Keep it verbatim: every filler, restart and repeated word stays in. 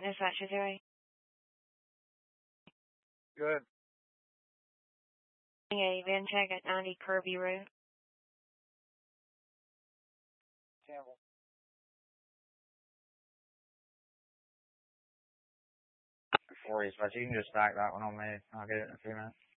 Dispatch is doing. Good. A van check at ninety Kirby Road. Campbell. Before you, but you can just stack that one on me. I'll get it in a few minutes.